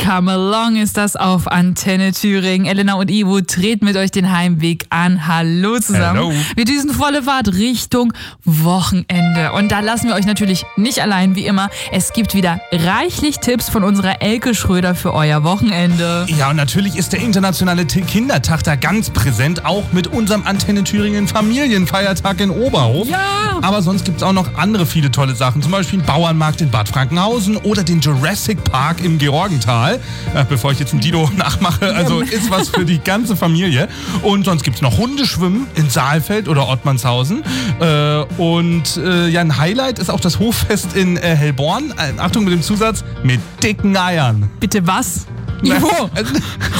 Come Along ist das auf Antenne Thüringen. Elena und Ivo treten mit euch den Heimweg an. Hallo zusammen. Hello. Wir düsen volle Fahrt Richtung Wochenende. Und da lassen wir euch natürlich nicht allein, wie immer. Es gibt wieder reichlich Tipps von unserer Elke Schröder für euer Wochenende. Ja, und natürlich ist der internationale Kindertag da ganz präsent, auch mit unserem Antenne Thüringen Familienfeiertag in Oberhof. Ja! Aber sonst gibt es auch noch andere viele tolle Sachen, zum Beispiel einen Bauernmarkt in Bad Frankenhausen oder den Jurassic Park im Georgental. Bevor ich jetzt ein Dino nachmache, also ist was für die ganze Familie. Und sonst gibt es noch Hundeschwimmen in Saalfeld oder Ottmannshausen. Ein Highlight ist auch das Hoffest in Hellborn. Achtung mit dem Zusatz, mit dicken Eiern. Bitte was? Ivo!